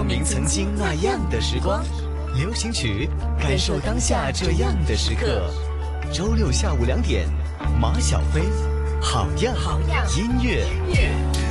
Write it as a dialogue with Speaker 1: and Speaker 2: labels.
Speaker 1: 共鸣曾经那样的时光。流行曲，感受当下这样的时刻。周六下午2点，马小飞，好样音乐。